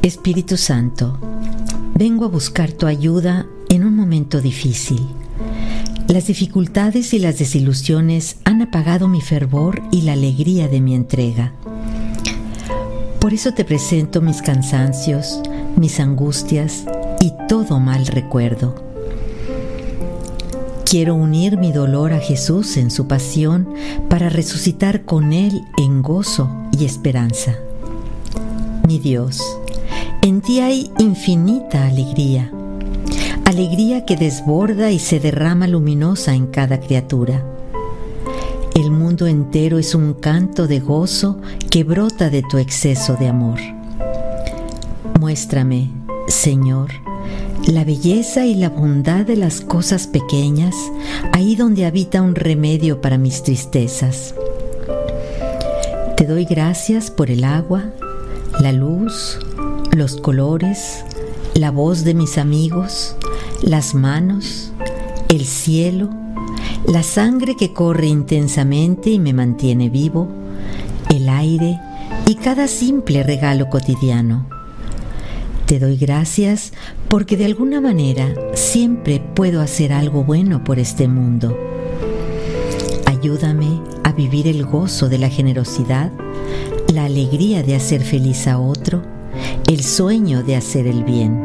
Espíritu Santo, vengo a buscar tu ayuda en un momento difícil. Las dificultades y las desilusiones han apagado mi fervor y la alegría de mi entrega. Por eso te presento mis cansancios, mis angustias y todo mal recuerdo. Quiero unir mi dolor a Jesús en su pasión para resucitar con Él en gozo y esperanza. Mi Dios, en ti hay infinita alegría, alegría que desborda y se derrama luminosa en cada criatura. El mundo entero es un canto de gozo que brota de tu exceso de amor. Muéstrame, Señor, la belleza y la bondad de las cosas pequeñas, ahí donde habita un remedio para mis tristezas. Te doy gracias por el agua, la luz, los colores, la voz de mis amigos, las manos, el cielo, la sangre que corre intensamente y me mantiene vivo, el aire y cada simple regalo cotidiano. Te doy gracias porque de alguna manera siempre puedo hacer algo bueno por este mundo. Ayúdame a vivir el gozo de la generosidad, la alegría de hacer feliz a otro, el sueño de hacer el bien.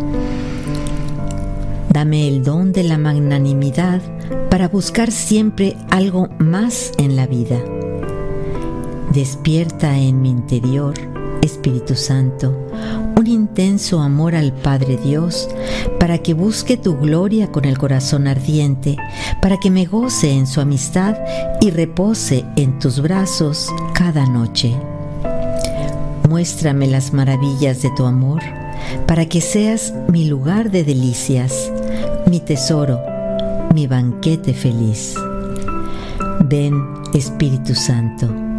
Dame el don de la magnanimidad para buscar siempre algo más en la vida. Despierta en mi interior, Espíritu Santo, un intenso amor al Padre Dios, para que busque tu gloria con el corazón ardiente, para que me goce en su amistad y repose en tus brazos cada noche. Muéstrame las maravillas de tu amor, para que seas mi lugar de delicias, mi tesoro, mi banquete feliz. Ven, Espíritu Santo.